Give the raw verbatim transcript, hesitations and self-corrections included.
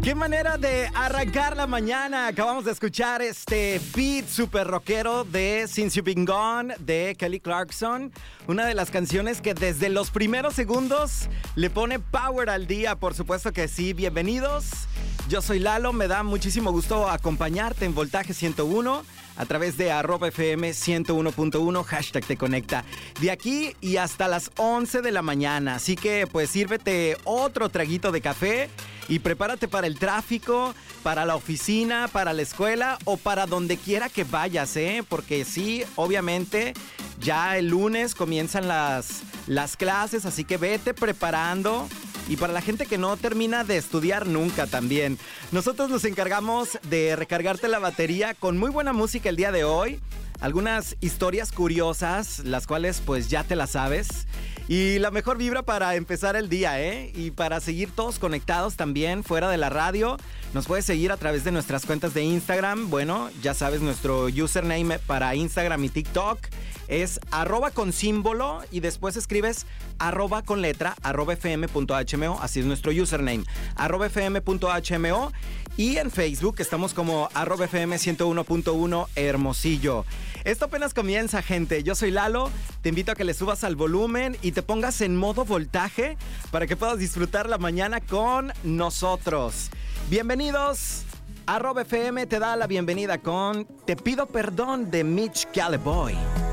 Qué manera de arrancar la mañana. Acabamos de escuchar este beat super rockero de Since You've Been Gone de Kelly Clarkson. Una de las canciones que desde los primeros segundos le pone power al día. Por supuesto que sí. Bienvenidos. Yo soy Lalo. Me da muchísimo gusto acompañarte en Voltaje ciento uno a través de arroba F M ciento uno punto uno, hashtag te conecta. De aquí y hasta las once de la mañana. Así que pues sírvete otro traguito de café y prepárate para el tráfico, para la oficina, para la escuela o para donde quiera que vayas, ¿eh? Porque sí, obviamente, ya el lunes comienzan las, las clases, así que vete preparando. Y para la gente que no termina de estudiar nunca también. Nosotros nos encargamos de recargarte la batería con muy buena música el día de hoy. Algunas historias curiosas, las cuales pues ya te las sabes. Y la mejor vibra para empezar el día, ¿eh? Y para seguir todos conectados también fuera de la radio. Nos puedes seguir a través de nuestras cuentas de Instagram. Bueno, ya sabes, nuestro username para Instagram y TikTok es arroba con símbolo y después escribes arroba con letra, arroba fm.hmo, así es nuestro username, arroba fm.hmo. Y en Facebook estamos como arroba fm ciento uno punto uno Hermosillo. Esto apenas comienza, gente. Yo soy Lalo, te invito a que le subas al volumen y te pongas en modo voltaje para que puedas disfrutar la mañana con nosotros. Bienvenidos. Arroba F M te da la bienvenida con Te pido perdón de Mitch Calleboy.